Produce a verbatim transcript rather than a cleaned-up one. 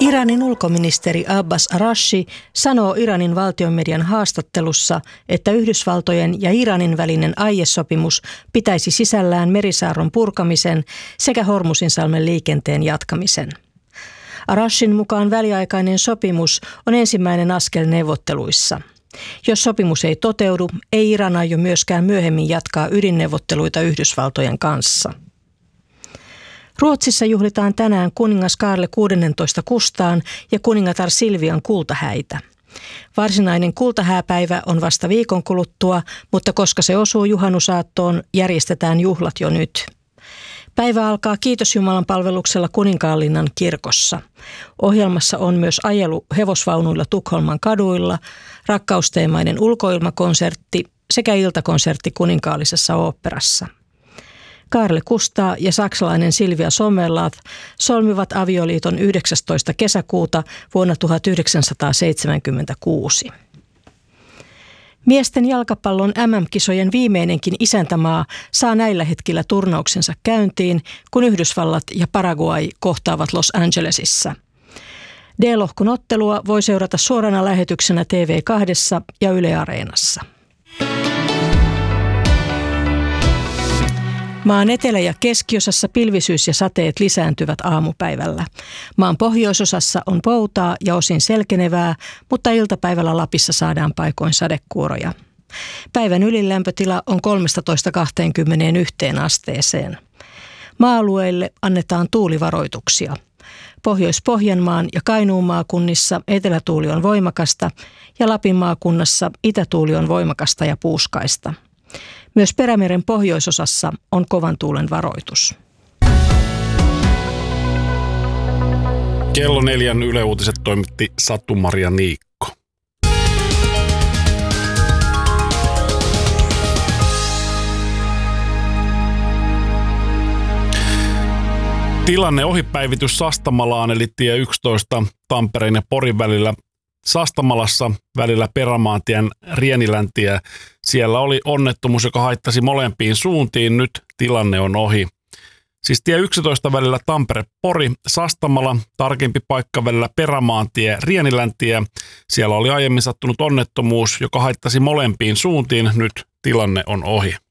Iranin ulkoministeri Abbas Araghchi sanoo Iranin valtionmedian haastattelussa, että Yhdysvaltojen ja Iranin välinen aiesopimus pitäisi sisällään merisaarron purkamisen sekä Hormuzinsalmen liikenteen jatkamisen. Araghchin mukaan väliaikainen sopimus on ensimmäinen askel neuvotteluissa. Jos sopimus ei toteudu, ei Iran aio myöskään myöhemmin jatkaa ydinneuvotteluita Yhdysvaltojen kanssa. Ruotsissa juhlitaan tänään kuningas Kaarle kuusitoista Kustaan ja kuningatar Silvian kultahäitä. Varsinainen kultahääpäivä on vasta viikon kuluttua, mutta koska se osuu juhannusaattoon, järjestetään juhlat jo nyt. Päivä alkaa Kiitos-Jumalan palveluksella Kuninkaanlinnan kirkossa. Ohjelmassa on myös ajelu hevosvaunuilla Tukholman kaduilla, rakkausteemainen ulkoilmakonsertti sekä iltakonsertti Kuninkaallisessa oopperassa. Kaarle Kustaa ja saksalainen Silvia Sommerlath solmivat avioliiton yhdeksästoista kesäkuuta vuonna tuhatyhdeksänsataaseitsemänkymmentäkuusi. Miesten jalkapallon äm äm-kisojen viimeinenkin isäntämaa saa näillä hetkillä turnauksensa käyntiin, kun Yhdysvallat ja Paraguay kohtaavat Los Angelesissa. D-lohkon ottelua voi seurata suorana lähetyksenä T V kaksi ja Yle Areenassa. Maan etelä- ja keskiosassa pilvisyys ja sateet lisääntyvät aamupäivällä. Maan pohjoisosassa on poutaa ja osin selkenevää, mutta iltapäivällä Lapissa saadaan paikoin sadekuuroja. Päivän ylilämpötila on kolmetoista kaksikymmentäyksi asteeseen. Maa-alueille annetaan tuulivaroituksia. Pohjois-Pohjanmaan ja Kainuun maakunnissa etelätuuli on voimakasta ja Lapin maakunnassa itätuuli on voimakasta ja puuskaista. Myös Perämeren pohjoisosassa on kovan tuulen varoitus. Kello neljän Yle Uutiset toimitti Satu-Maria Niikko. Tilanne ohipäivitys Sastamalaan eli tie yksitoista Tampereen ja Porin välillä. Sastamalassa välillä Perämaantien Rieniläntie. Siellä oli onnettomuus, joka haittasi molempiin suuntiin. Nyt tilanne on ohi. Siis tie yksitoista välillä Tampere-Pori, Sastamala, tarkempi paikka välillä Perämaantie Rieniläntie. Siellä oli aiemmin sattunut onnettomuus, joka haittasi molempiin suuntiin. Nyt tilanne on ohi.